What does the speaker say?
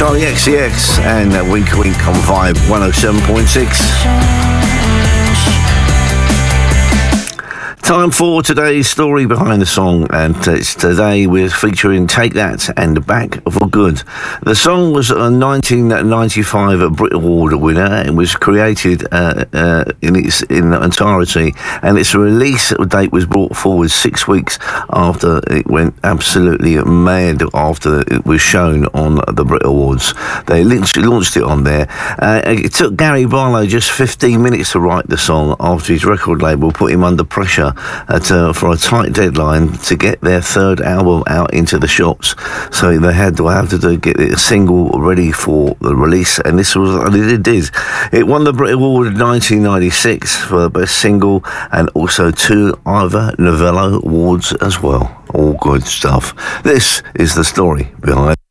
Charlie XCX and Wink Wink on Vibe 107.6. Time for today's story behind the song, and today we're featuring Take That and Back for Good. The song was a 1995 Brit Award winner and was created in entirety, and its release date was brought forward 6 weeks after it went absolutely mad after it was shown on the Brit Awards. They launched it on there. It took Gary Barlow just 15 minutes to write the song after his record label put him under pressure for a tight deadline to get their third album out into the shops. So they had to get a single ready for the release, and it did. It won the Brit Award in 1996 for the best single, and also 2 Ivor Novello Awards as well. All good stuff. This is the story behind